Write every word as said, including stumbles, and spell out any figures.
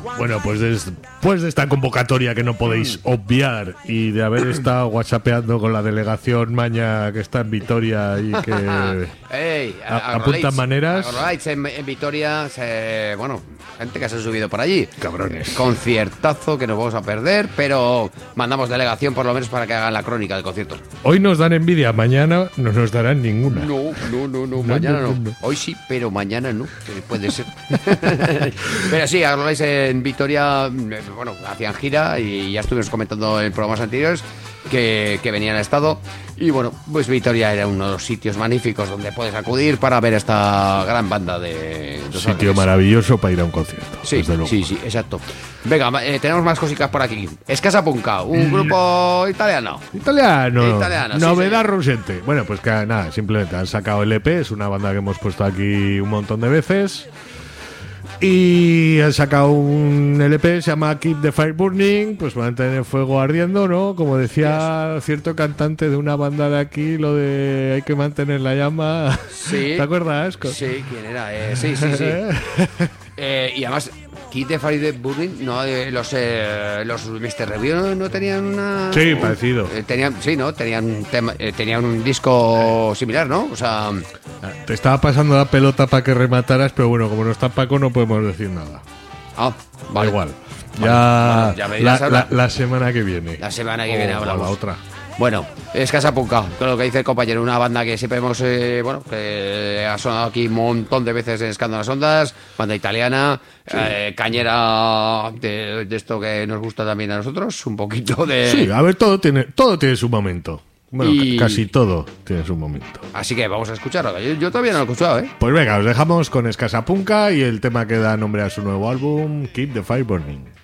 Bueno, pues después de esta convocatoria que no podéis obviar y de haber estado whatsappeando con la delegación Maña que está en Vitoria y que Ey, a- apuntan maneras. En, en Vitoria, se, bueno, gente que se ha subido por allí. Cabrones. Conciertazo que nos vamos a perder, pero mandamos delegación por lo menos para que hagan la crónica del concierto. Hoy nos dan envidia, mañana no nos darán ninguna. No, no, no, no, mañana no, no. Hoy sí, pero mañana no, que puede ser. Pero sí, habláis en Vitoria, bueno, hacían gira y ya estuvimos comentando en programas anteriores que, que venían a estado. Y bueno, pues Vitoria era uno de los sitios magníficos donde puedes acudir para ver esta gran banda de... de Sitio Ángeles. maravilloso para ir a un concierto. Sí, desde luego. sí, sí, exacto. Venga, eh, tenemos más cositas por aquí. Escasa Punca, un grupo italiano. Italiano, Italiano, sí, novedad señor. rusente. Bueno, pues que nada, simplemente han sacado el E P, es una banda que hemos puesto aquí un montón de veces. Y han sacado un L P, se llama Keep the Fire Burning, pues para mantener el fuego ardiendo, ¿no? Como decía cierto cantante de una banda de aquí, lo de hay que mantener la llama. Sí. ¿Te acuerdas? Sí, ¿quién era? Eh, sí, sí, sí. Eh, y además, Keep the Fire Burning, no, eh, los, eh, los mister Review no, no tenían una... Sí, parecido. Eh, tenían, sí, ¿no? Tenían un, tema, eh, tenían un disco similar, ¿no? O sea... Te estaba pasando la pelota para que remataras, pero bueno, como no está Paco no podemos decir nada. Ah, Da vale. igual. Vale, Ya, bueno, ya me la, dirás ahora. la- la semana que viene. La semana que O- viene o hablamos. la otra. Bueno, Escasa Punca, con lo que dice el compañero, una banda que siempre hemos, eh, bueno, que ha sonado aquí un montón de veces en Escándalas Ondas, banda italiana, eh, cañera de, de esto que nos gusta también a nosotros, un poquito de... Sí, a ver, todo tiene, todo tiene su momento. Bueno, Y- ca- casi todo tiene su momento. Así que vamos a escucharlo, yo, yo todavía no lo he escuchado, ¿eh? Pues venga, os dejamos con Escasa Punca y el tema que da nombre a su nuevo álbum, Keep the Fire Burning.